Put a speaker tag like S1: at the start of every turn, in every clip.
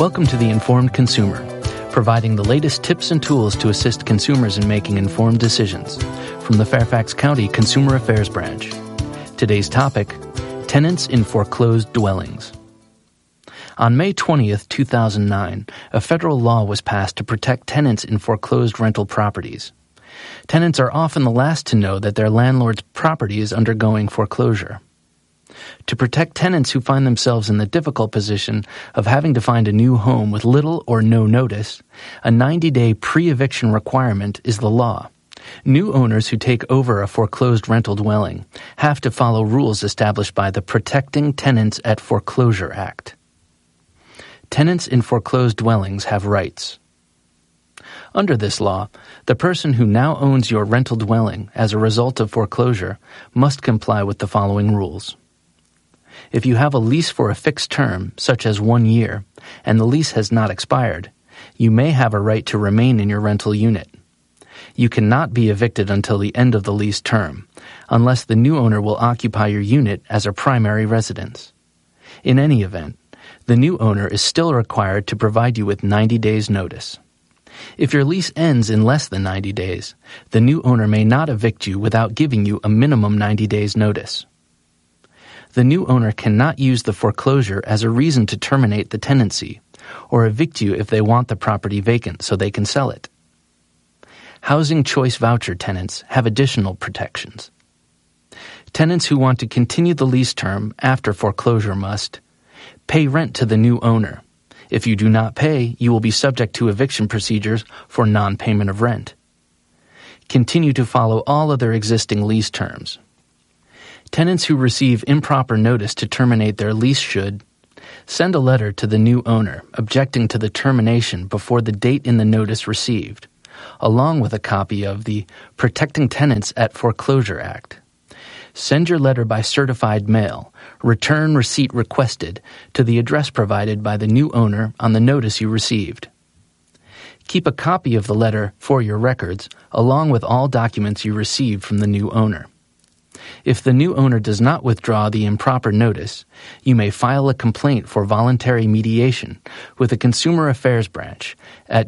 S1: Welcome to The Informed Consumer, providing the latest tips and tools to assist consumers in making informed decisions from the Fairfax County Consumer Affairs Branch. Today's topic, tenants in foreclosed dwellings. On May 20th, 2009, a federal law was passed to protect tenants in foreclosed rental properties. Tenants are often the last to know that their landlord's property is undergoing foreclosure. To protect tenants who find themselves in the difficult position of having to find a new home with little or no notice, a 90-day pre-eviction requirement is the law. New owners who take over a foreclosed rental dwelling have to follow rules established by the Protecting Tenants at Foreclosure Act. Tenants in foreclosed dwellings have rights. Under this law, the person who now owns your rental dwelling as a result of foreclosure must comply with the following rules. If you have a lease for a fixed term, such as 1 year, and the lease has not expired, you may have a right to remain in your rental unit. You cannot be evicted until the end of the lease term, unless the new owner will occupy your unit as a primary residence. In any event, the new owner is still required to provide you with 90 days' notice. If your lease ends in less than 90 days, the new owner may not evict you without giving you a minimum 90 days' notice. The new owner cannot use the foreclosure as a reason to terminate the tenancy or evict you if they want the property vacant so they can sell it. Housing choice voucher tenants have additional protections. Tenants who want to continue the lease term after foreclosure must pay rent to the new owner. If you do not pay, you will be subject to eviction procedures for non-payment of rent. Continue to follow all other existing lease terms. Tenants who receive improper notice to terminate their lease should send a letter to the new owner objecting to the termination before the date in the notice received, along with a copy of the Protecting Tenants at Foreclosure Act. Send your letter by certified mail, return receipt requested, to the address provided by the new owner on the notice you received. Keep a copy of the letter for your records, along with all documents you received from the new owner. If the new owner does not withdraw the improper notice, you may file a complaint for voluntary mediation with the Consumer Affairs Branch at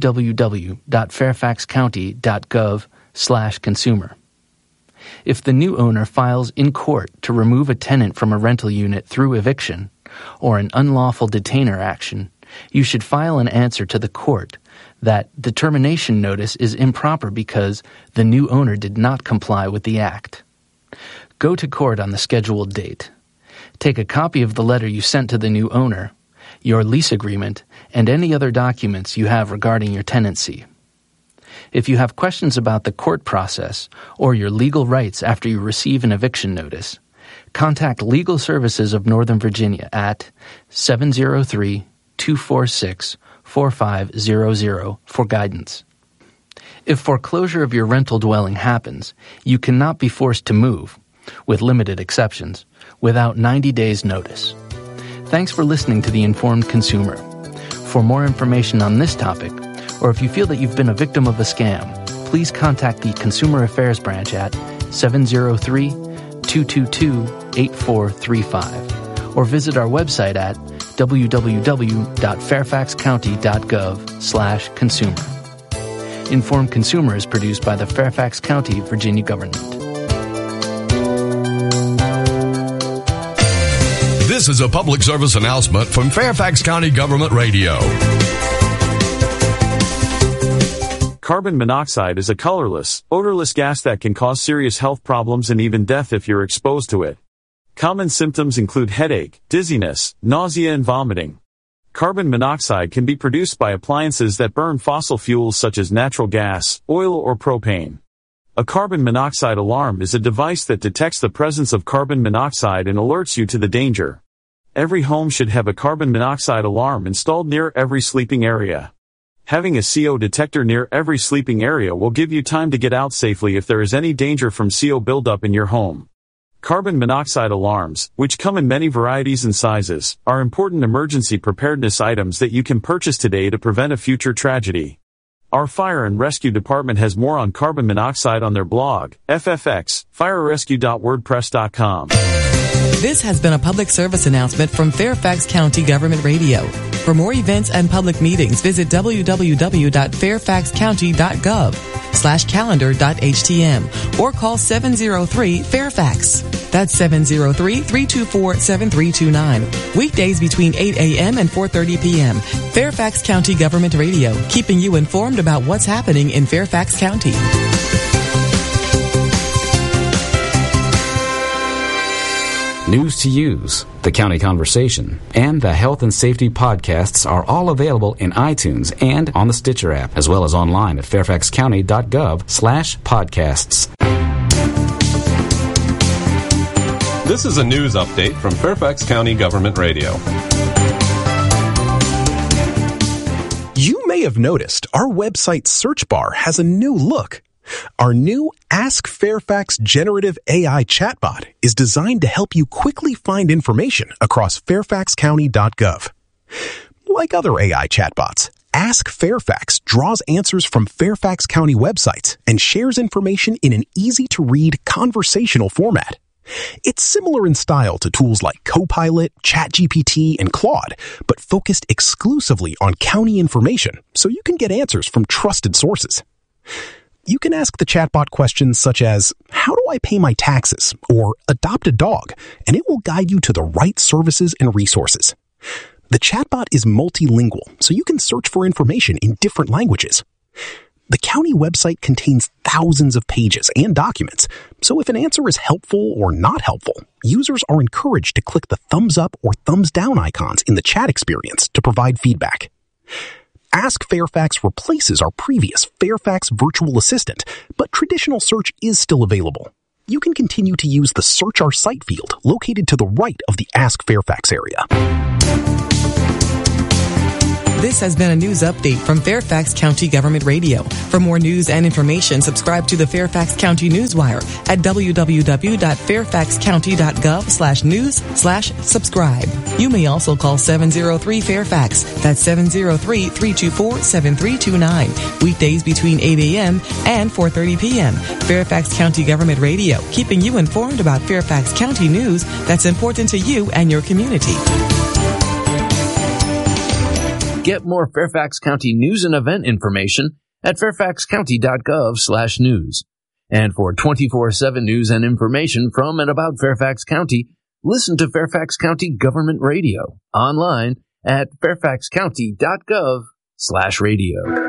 S1: www.fairfaxcounty.gov/consumer. If the new owner files in court to remove a tenant from a rental unit through eviction or an unlawful detainer action, you should file an answer to the court that the termination notice is improper because the new owner did not comply with the act. Go to court on the scheduled date. Take a copy of the letter you sent to the new owner, your lease agreement, and any other documents you have regarding your tenancy. If you have questions about the court process or your legal rights after you receive an eviction notice, contact Legal Services of Northern Virginia at 703-246-4500 for guidance. If foreclosure of your rental dwelling happens, you cannot be forced to move, with limited exceptions, without 90 days' notice. Thanks for listening to The Informed Consumer. For more information on this topic, or if you feel that you've been a victim of a scam, please contact the Consumer Affairs Branch at 703-222-8435 or visit our website at www.fairfaxcounty.gov/consumer. Informed Consumer is produced by the Fairfax County, Virginia government.
S2: This is a public service announcement from Fairfax County Government Radio.
S3: Carbon monoxide is a colorless, odorless gas that can cause serious health problems and even death if you're exposed to it. Common symptoms include headache, dizziness, nausea, and vomiting. Carbon monoxide can be produced by appliances that burn fossil fuels such as natural gas, oil, or propane. A carbon monoxide alarm is a device that detects the presence of carbon monoxide and alerts you to the danger. Every home should have a carbon monoxide alarm installed near every sleeping area. Having a CO detector near every sleeping area will give you time to get out safely if there is any danger from CO buildup in your home. Carbon monoxide alarms, which come in many varieties and sizes, are important emergency preparedness items that you can purchase today to prevent a future tragedy. Our Fire and Rescue Department has more on carbon monoxide on their blog, ffx.firerescue.wordpress.com.
S4: This has been a public service announcement from Fairfax County Government Radio. For more events and public meetings, visit www.fairfaxcounty.gov/calendar.htm or call 703-FAIRFAX. That's 703-324-7329. Weekdays between 8 a.m. and 4:30 p.m. Fairfax County Government Radio, keeping you informed about what's happening in Fairfax County.
S5: News to Use, The County Conversation, and the Health and Safety podcasts are all available in iTunes and on the Stitcher app, as well as online at fairfaxcounty.gov/podcasts.
S6: This is a news update from Fairfax County Government Radio.
S7: You may have noticed our website search bar has a new look. Our new Ask Fairfax generative AI chatbot is designed to help you quickly find information across fairfaxcounty.gov. Like other AI chatbots, Ask Fairfax draws answers from Fairfax County websites and shares information in an easy-to-read conversational format. It's similar in style to tools like Copilot, ChatGPT, and Claude, but focused exclusively on county information so you can get answers from trusted sources. You can ask the chatbot questions such as, how do I pay my taxes? Or adopt a dog, and it will guide you to the right services and resources. The chatbot is multilingual, so you can search for information in different languages. The county website contains thousands of pages and documents, so if an answer is helpful or not helpful, users are encouraged to click the thumbs up or thumbs down icons in the chat experience to provide feedback. Ask Fairfax replaces our previous Fairfax Virtual Assistant, but traditional search is still available. You can continue to use the Search Our Site field located to the right of the Ask Fairfax area.
S4: This has been a news update from Fairfax County Government Radio. For more news and information, subscribe to the Fairfax County Newswire at www.fairfaxcounty.gov/news/subscribe. You may also call 703-FAIRFAX. That's 703-324-7329. Weekdays between 8 a.m. and 4:30 p.m. Fairfax County Government Radio, keeping you informed about Fairfax County news that's important to you and your community.
S1: Get more Fairfax County news and event information at fairfaxcounty.gov/news. And for 24/7 news and information from and about Fairfax County, listen to Fairfax County Government Radio online at fairfaxcounty.gov/radio.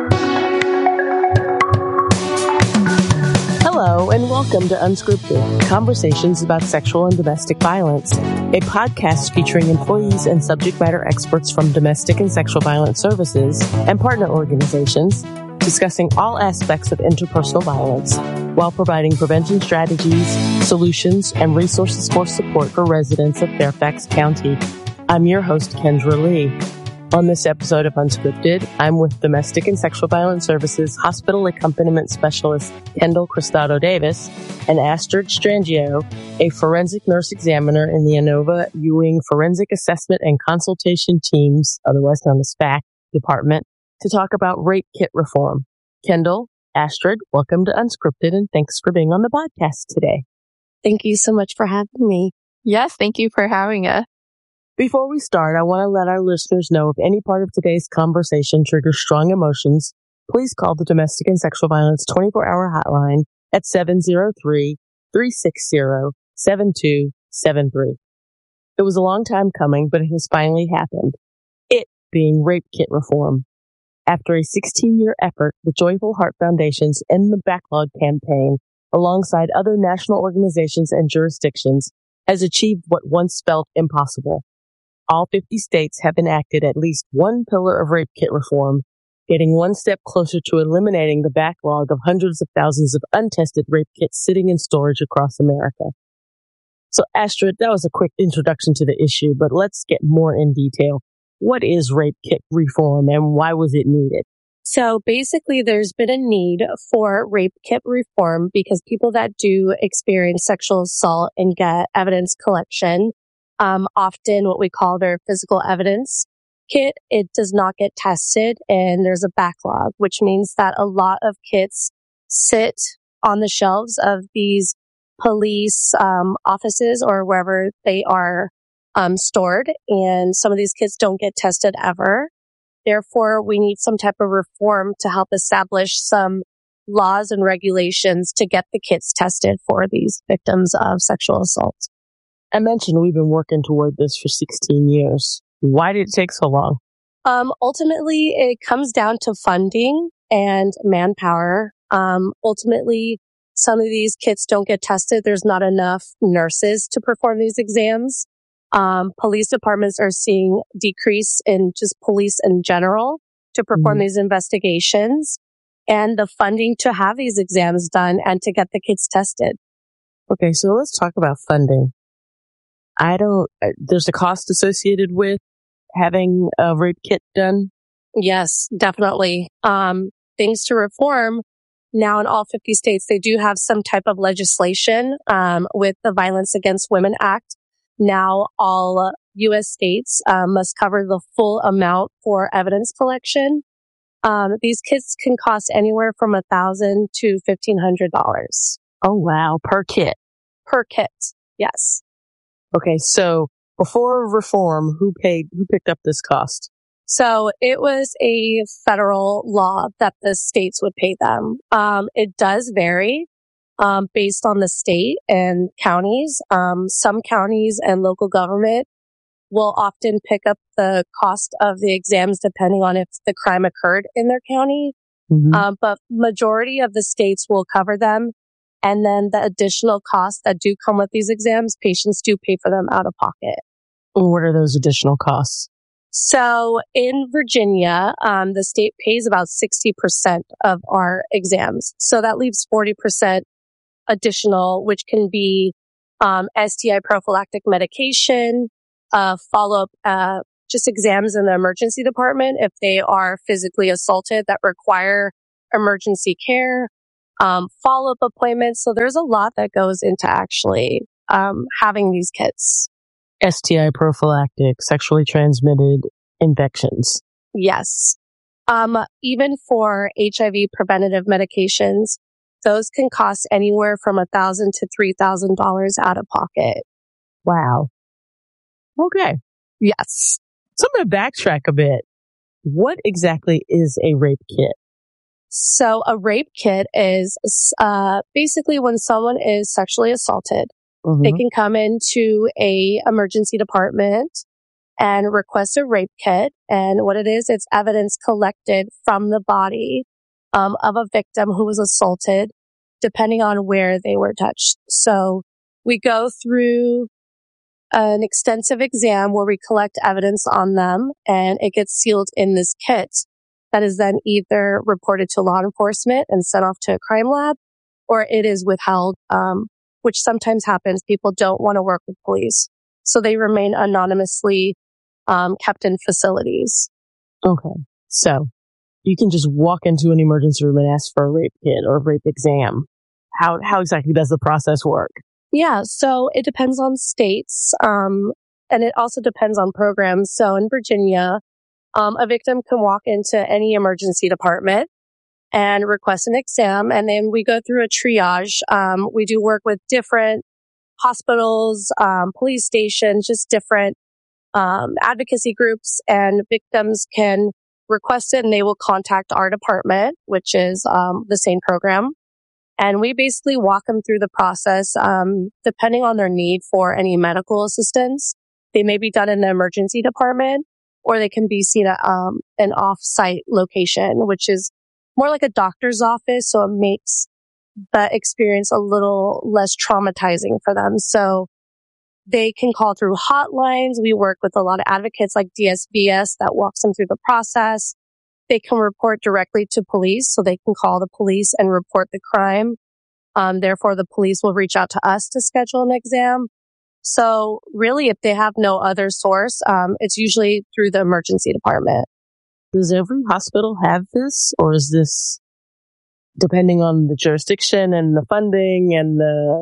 S8: Hello and welcome to Unscripted, conversations about sexual and domestic violence, a podcast featuring employees and subject matter experts from domestic and sexual violence services and partner organizations discussing all aspects of interpersonal violence while providing prevention strategies, solutions, and resources for support for residents of Fairfax County. I'm your host, Kendra Lee. On this episode of Unscripted, I'm with Domestic and Sexual Violence Services Hospital Accompaniment Specialist Kendall Cristado Davis and Astrid Strangio, a forensic nurse examiner in the Inova Ewing Forensic Assessment and Consultation Teams, otherwise known as FAC, department, to talk about rape kit reform. Kendall, Astrid, welcome to Unscripted and thanks for being on the podcast today.
S9: Thank you so much for having me.
S10: Yes, thank you for having us.
S8: Before we start, I want to let our listeners know if any part of today's conversation triggers strong emotions, please call the Domestic and Sexual Violence 24-hour hotline at 703-360-7273. It was a long time coming, but it has finally happened. It being rape kit reform. After a 16-year effort, the Joyful Heart Foundation's End the Backlog campaign, alongside other national organizations and jurisdictions, has achieved what once felt impossible. All 50 states have enacted at least one pillar of rape kit reform, getting one step closer to eliminating the backlog of hundreds of thousands of untested rape kits sitting in storage across America. So, Astrid, that was a quick introduction to the issue, but let's get more in detail. What is rape kit reform and why was it needed?
S9: So basically, there's been a need for rape kit reform because people that do experience sexual assault and get evidence collection, often what we call their physical evidence kit, it does not get tested and there's a backlog, which means that a lot of kits sit on the shelves of these police offices or wherever they are stored, and some of these kits don't get tested ever. Therefore, we need some type of reform to help establish some laws and regulations to get the kits tested for these victims of sexual assault.
S8: I mentioned we've been working toward this for 16 years. Why did it take so long?
S9: Ultimately, it comes down to funding and manpower. Ultimately, some of these kits don't get tested. There's not enough nurses to perform these exams. Police departments are seeing decrease in just police in general to perform these investigations, and the funding to have these exams done and to get the kits tested.
S8: Okay, so let's talk about funding. There's a cost associated with having a rape kit done?
S9: Yes, definitely. Things to reform. Now in all 50 states, they do have some type of legislation with the Violence Against Women Act. Now all U.S. states must cover the full amount for evidence collection. These kits can cost anywhere from $1,000 to $1,500.
S8: Oh, wow. Per kit?
S9: Per kit, yes.
S8: Okay, so before reform, who picked up this cost?
S9: So it was a federal law that the states would pay them. It does vary based on the state and counties. Some counties and local government will often pick up the cost of the exams depending on if the crime occurred in their county. But majority of the states will cover them. And then the additional costs that do come with these exams, patients do pay for them out of pocket.
S8: What are those additional costs?
S9: So in Virginia, the state pays about 60% of our exams. So that leaves 40% additional, which can be STI prophylactic medication, follow-up just exams in the emergency department if they are physically assaulted that require emergency care, follow-up appointments. So there's a lot that goes into actually having these kits.
S8: STI prophylactic, sexually transmitted infections.
S9: Yes. Even for HIV preventative medications, those can cost anywhere from $1,000 to $3,000 out of pocket.
S8: Wow. Okay.
S9: Yes.
S8: So I'm going to backtrack a bit. What exactly is a rape kit?
S9: So a rape kit is basically when someone is sexually assaulted, they can come into a emergency department and request a rape kit. And what it is, it's evidence collected from the body of a victim who was assaulted, depending on where they were touched. So we go through an extensive exam where we collect evidence on them, and it gets sealed in this kit that is then either reported to law enforcement and sent off to a crime lab, or it is withheld, which sometimes happens. People don't want to work with police, so they remain anonymously kept in facilities.
S8: Okay. So you can just walk into an emergency room and ask for a rape kit or a rape exam. How exactly does the process work?
S9: Yeah, so it depends on states, and it also depends on programs. So in Virginia, a victim can walk into any emergency department and request an exam, and then we go through a triage. We do work with different hospitals, police stations, just different advocacy groups, and victims can request it and they will contact our department, which is the same program. And we basically walk them through the process, depending on their need for any medical assistance. They may be done in the emergency department, or they can be seen at an off-site location, which is more like a doctor's office. So it makes the experience a little less traumatizing for them. So they can call through hotlines. We work with a lot of advocates like DSVS that walks them through the process. They can report directly to police, so they can call the police and report the crime. Therefore, the police will reach out to us to schedule an exam. So really, if they have no other source, it's usually through the emergency department.
S8: Does every hospital have this, or is this depending on the jurisdiction and the funding and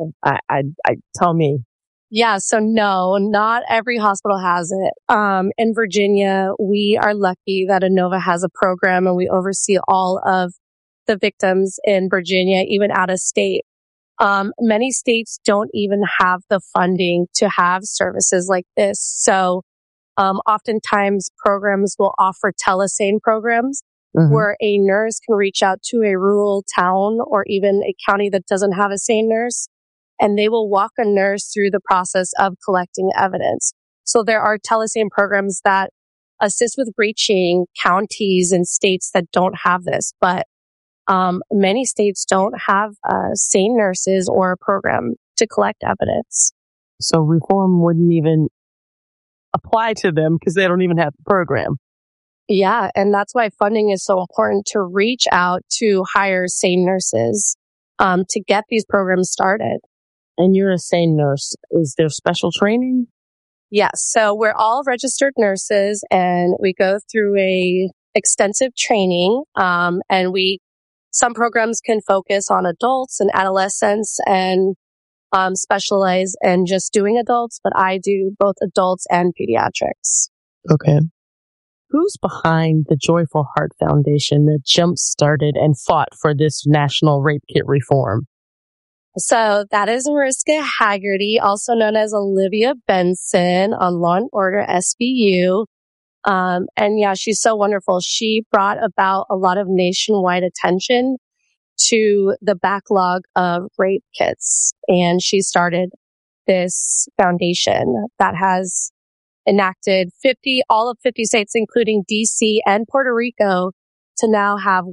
S8: tell me?
S9: Yeah, so no, not every hospital has it. In Virginia, we are lucky that Inova has a program and we oversee all of the victims in Virginia, even out of state. Many states don't even have the funding to have services like this. So oftentimes programs will offer telesane programs where a nurse can reach out to a rural town or even a county that doesn't have a sane nurse, and they will walk a nurse through the process of collecting evidence. So there are telesane programs that assist with reaching counties and states that don't have this, but many states don't have sane nurses or a program to collect evidence.
S8: So reform wouldn't even apply to them because they don't even have the program.
S9: Yeah, and that's why funding is so important, to reach out to hire sane nurses to get these programs started.
S8: And you're a sane nurse. Is there special training?
S9: Yes. So we're all registered nurses, and we go through a extensive training. And some programs can focus on adults and adolescents and specialize in just doing adults, but I do both adults and pediatrics.
S8: Okay. Who's behind the Joyful Heart Foundation that jump-started and fought for this national rape kit reform?
S9: So that is Mariska Haggerty, also known as Olivia Benson on Law & Order SVU. And yeah, she's so wonderful. She brought about a lot of nationwide attention to the backlog of rape kits. And she started this foundation that has enacted all of 50 states, including DC and Puerto Rico, to now have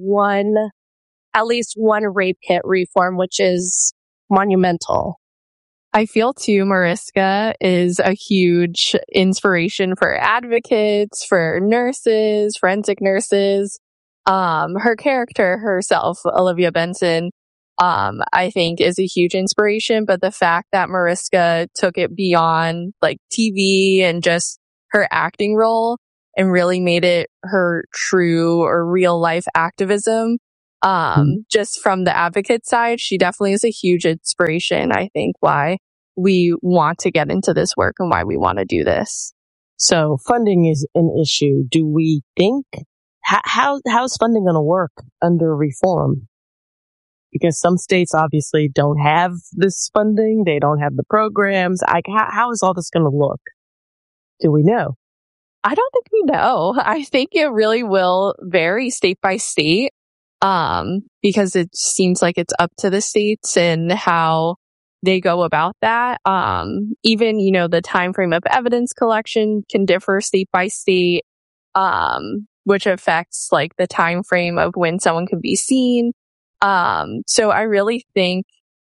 S9: at least one rape kit reform, which is monumental.
S10: I feel too, Mariska is a huge inspiration for advocates, for nurses, forensic nurses. Her character herself, Olivia Benson, I think is a huge inspiration, but the fact that Mariska took it beyond like TV and just her acting role and really made it her true or real life activism, just from the advocate side, she definitely is a huge inspiration, I think, why we want to get into this work and why we want to do this.
S8: So funding is an issue. Do we think, how's funding going to work under reform? Because some states obviously don't have this funding. They don't have the programs. How is all this going to look? Do we know?
S10: I don't think we know. I think it really will vary state by state, because it seems like it's up to the states and how they go about that. Even, the time frame of evidence collection can differ state by state, which affects like the time frame of when someone can be seen. So I really think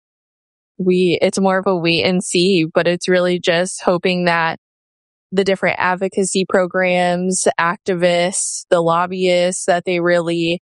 S10: it's more of a wait and see, but it's really just hoping that the different advocacy programs, activists, the lobbyists, that they really,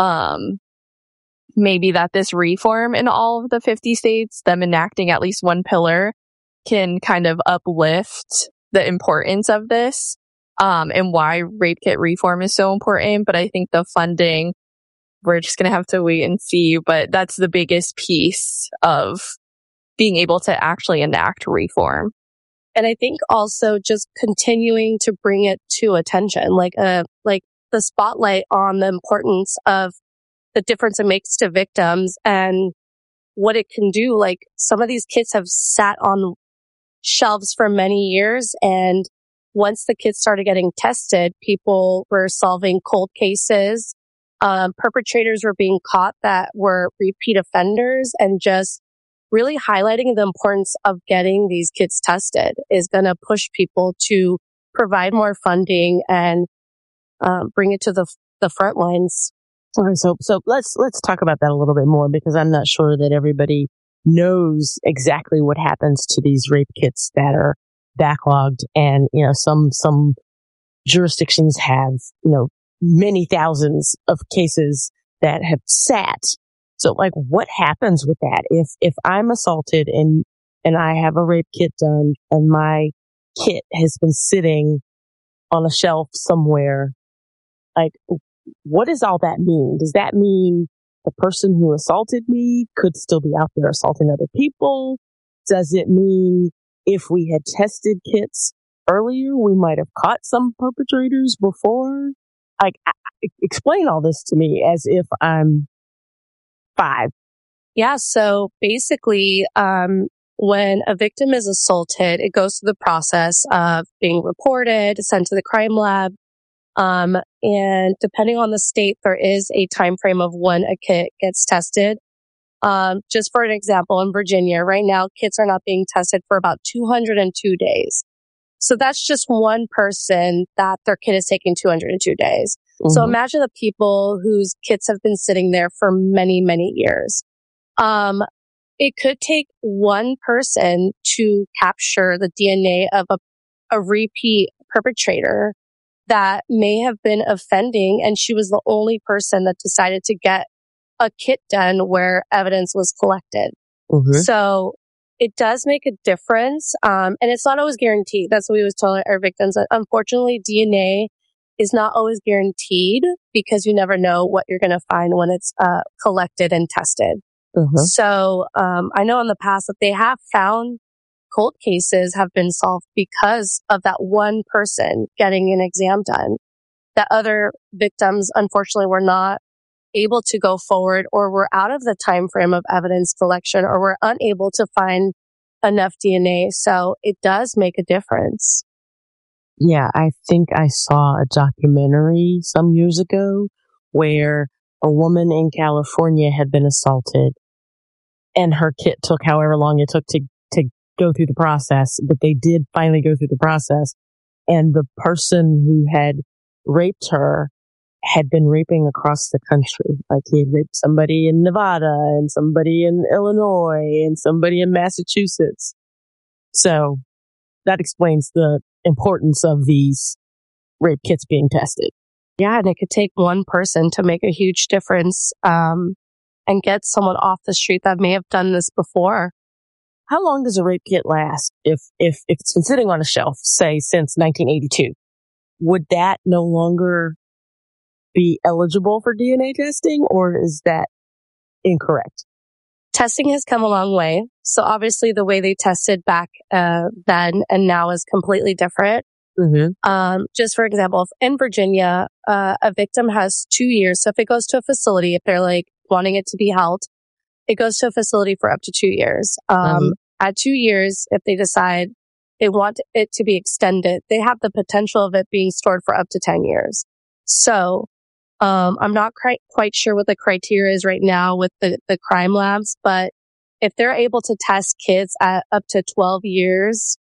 S10: maybe that this reform in all of the 50 states, them enacting at least one pillar, can kind of uplift the importance of this, and why rape kit reform is so important. But I think the funding, we're just going to have to wait and see. But that's the biggest piece of being able to actually enact reform.
S9: And I think also just continuing to bring it to attention, like the spotlight on the importance of the difference it makes to victims and what it can do. Like, some of these kits have sat on shelves for many years, and once the kits started getting tested, people were solving cold cases. Perpetrators were being caught that were repeat offenders, and just really highlighting the importance of getting these kits tested is going to push people to provide more funding and bring it to the front lines.
S8: All right, so let's talk about that a little bit more, because I'm not sure that everybody knows exactly what happens to these rape kits that are backlogged. And, some jurisdictions have, many thousands of cases that have sat. So like, what happens with that? If I'm assaulted and I have a rape kit done and my kit has been sitting on a shelf somewhere, like, what does all that mean? Does that mean the person who assaulted me could still be out there assaulting other people? Does it mean if we had tested kits earlier, we might have caught some perpetrators before? Like, explain all this to me as if I'm 5.
S9: Yeah. So basically, when a victim is assaulted, it goes through the process of being reported, sent to the crime lab. And depending on the state, there is a time frame of when a kit gets tested. Just for an example, in Virginia, right now, kits are not being tested for about 202 days. So that's just one person that their kit is taking 202 days. Mm-hmm. So imagine the people whose kits have been sitting there for many, many years. It could take one person to capture the DNA of a repeat perpetrator that may have been offending, and she was the only person that decided to get a kit done where evidence was collected. Mm-hmm. So it does make a difference, and it's not always guaranteed. That's what we always tell our victims. Unfortunately, DNA is not always guaranteed because you never know what you're going to find when it's collected and tested. Mm-hmm. So I know in the past that they have found cold cases have been solved because of that one person getting an exam done. That other victims, unfortunately, were not able to go forward, or were out of the time frame of evidence collection, or were unable to find enough DNA. So it does make a difference.
S8: Yeah, I think I saw a documentary some years ago where a woman in California had been assaulted, and her kit took however long it took to go through the process, but they did finally go through the process. And the person who had raped her had been raping across the country. Like, he had raped somebody in Nevada and somebody in Illinois and somebody in Massachusetts. So that explains the importance of these rape kits being tested.
S9: Yeah, and it could take one person to make a huge difference and get someone off the street that may have done this before.
S8: How long does a rape kit last? If it's been sitting on a shelf, say, since 1982, would that no longer be eligible for DNA testing, or is that incorrect?
S9: Testing has come a long way. So obviously the way they tested back then and now is completely different. Mm-hmm. Just for example, in Virginia, a victim has 2 years. So if it goes to a facility, if they're like wanting it to be held, it goes to a facility for up to 2 years. At 2 years, if they decide they want it to be extended, they have the potential of it being stored for up to 10 years. So I'm not quite sure what the criteria is right now with the crime labs, but if they're able to test kids at up to 12 years